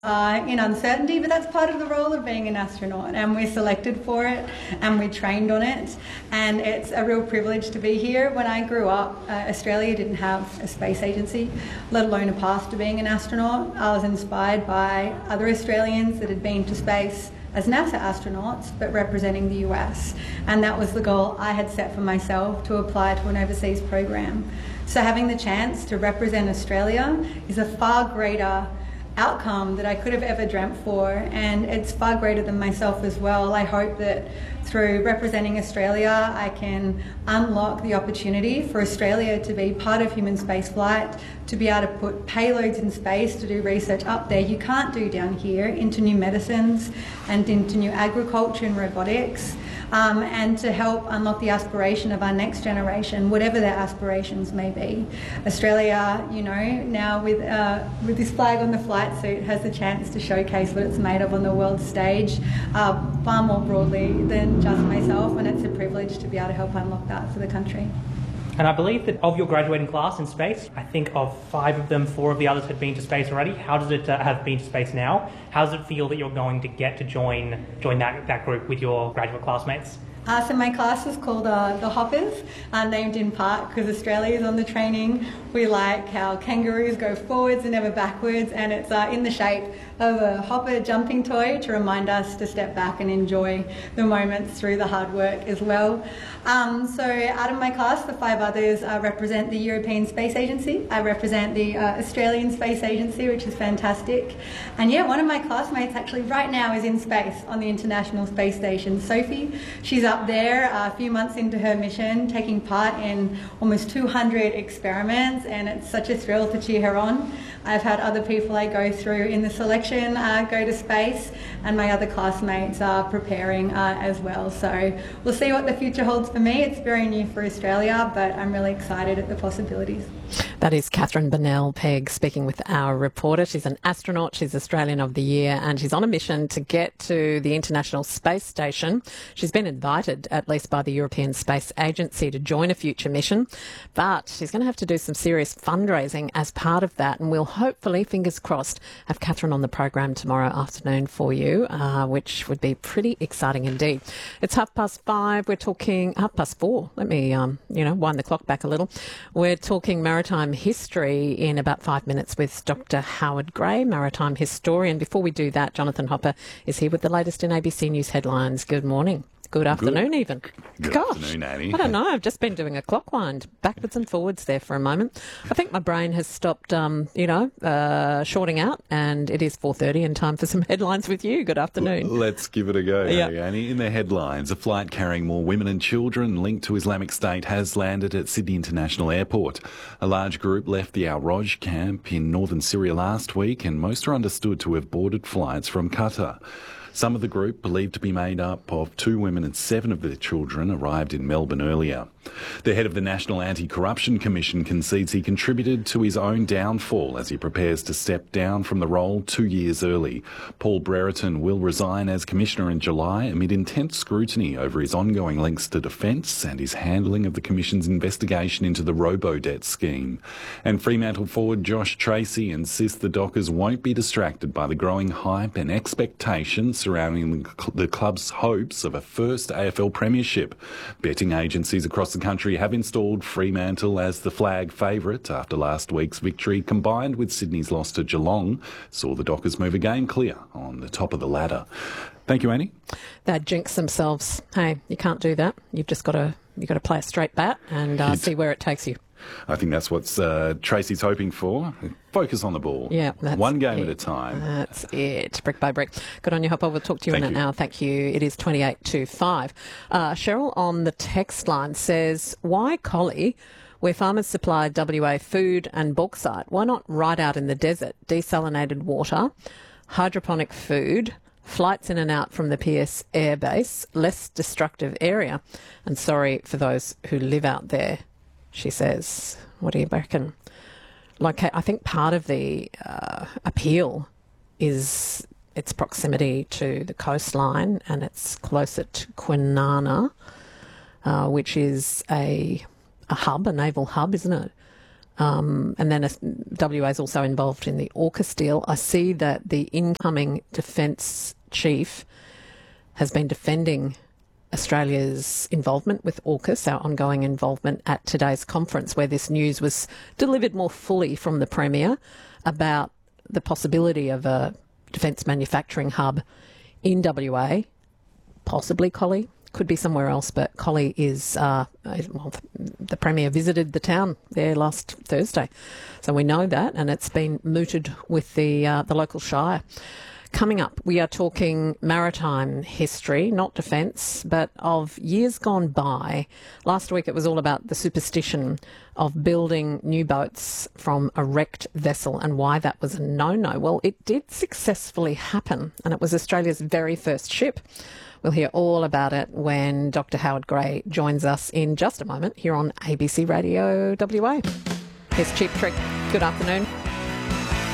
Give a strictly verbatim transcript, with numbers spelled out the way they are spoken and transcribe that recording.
Uh, in uncertainty, but that's part of the role of being an astronaut, and we're selected for it and we're trained on it, and it's a real privilege to be here. When I grew up, uh, Australia didn't have a space agency, let alone a path to being an astronaut. I was inspired by other Australians that had been to space as NASA astronauts, but representing the U S, and that was the goal I had set for myself, to apply to an overseas program. So having the chance to represent Australia is a far greater outcome that I could have ever dreamt for, and it's far greater than myself as well. I hope that through representing Australia I can unlock the opportunity for Australia to be part of human spaceflight, to be able to put payloads in space to do research up there you can't do down here, into new medicines and into new agriculture and robotics. Um, and to help unlock the aspiration of our next generation, whatever their aspirations may be. Australia, you know, now with uh, with this flag on the flight suit, has the chance to showcase what it's made of on the world stage uh, far more broadly than just myself, and it's a privilege to be able to help unlock that for the country. And I believe that of your graduating class in space, I think of five of them, four of the others had been to space already. How does it uh, have been to space now? How does it feel that you're going to get to join join that, that group with your graduate classmates? Uh, so my class is called uh, the Hoppers, uh, named in part because Australia is on the training. We like how kangaroos go forwards and never backwards, and it's uh, in the shape of a hopper jumping toy to remind us to step back and enjoy the moments through the hard work as well. Um, so out of my class, the five others uh, represent the European Space Agency. I represent the uh, Australian Space Agency, which is fantastic. And yeah, one of my classmates actually right now is in space on the International Space Station, Sophie. She's up there uh, a few months into her mission, taking part in almost two hundred experiments, and it's such a thrill to cheer her on. I've had other people I go through in the selection uh, go to space, and my other classmates are preparing uh, as well. So we'll see what the future holds for me. It's very new for Australia, but I'm really excited at the possibilities. That is Catherine Bennell-Pegg speaking with our reporter. She's an astronaut, she's Australian of the Year, and she's on a mission to get to the International Space Station. She's been invited, at least by the European Space Agency, to join a future mission, but she's going to have to do some serious fundraising as part of that, and we'll hopefully, fingers crossed, have Catherine on the program tomorrow afternoon for you, uh, which would be pretty exciting indeed. It's half past five. We're talking half past four. Let me, um, you know, wind the clock back a little. We're talking maritime history in about five minutes with Doctor Howard Gray, maritime historian. Before we do that, Jonathan Hopper is here with the latest in A B C News headlines. Good morning. Good afternoon, Good. even. Good Gosh, afternoon, Annie. I don't know. I've just been doing a clock wind backwards and forwards there for a moment. I think my brain has stopped, um, you know, uh, shorting out, and it is four thirty and time for some headlines with you. Good afternoon. Let's give it a go, Yeah. hey, Annie. In the headlines, a flight carrying more women and children linked to Islamic State has landed at Sydney International Airport. A large group left the Al-Roj camp in northern Syria last week, and most are understood to have boarded flights from Qatar. Some of the group, believed to be made up of two women and seven of their children, arrived in Melbourne earlier. The head of the National Anti-Corruption Commission concedes he contributed to his own downfall as he prepares to step down from the role two years early. Paul Brereton will resign as Commissioner in July amid intense scrutiny over his ongoing links to defence and his handling of the Commission's investigation into the robo-debt scheme. And Fremantle forward Josh Tracy insists the Dockers won't be distracted by the growing hype and expectations surrounding the club's hopes of a first A F L premiership. Betting agencies across the country have installed Fremantle as the flag favourite after last week's victory, combined with Sydney's loss to Geelong, saw the Dockers move a game clear on the top of the ladder. Thank you, Annie. They jinx themselves. Hey, you can't do that. You've just got to you've got to play a straight bat and uh, see where it takes you. I think that's what uh, Tracy's hoping for. Focus on the ball. Yeah, that's one game it. at a time. That's it. Brick by brick. Good on you, Hopper. We'll talk to you Thank in an you. hour. Thank you. It is twenty-eight to five. Uh, Cheryl on the text line says, why Collie, where farmers supply W A food and bauxite? Why not right out in the desert? Desalinated water, hydroponic food, flights in and out from the P S airbase, less destructive area. And sorry for those who live out there, she says. What do you reckon? Like, I think part of the uh, appeal is its proximity to the coastline, and it's closer to Kwinana, uh, which is a, a hub, a naval hub, isn't it? Um, and then W A is also involved in the AUKUS deal. I see that the incoming Defence Chief has been defending Australia's involvement with AUKUS, our ongoing involvement, at today's conference, where this news was delivered more fully from the Premier about the possibility of a defence manufacturing hub in W A, possibly Collie. Could be somewhere else, but Collie is, uh, well, the Premier visited the town there last Thursday. So we know that, and it's been mooted with the uh, the local shire. Coming up, we are talking maritime history, not defence, but of years gone by. Last week it was all about the superstition of building new boats from a wrecked vessel and why that was a no-no. Well, it did successfully happen, and it was Australia's very first ship. We'll hear all about it when Doctor Howard Gray joins us in just a moment here on A B C Radio W A. Here's Cheap Trick. Good afternoon.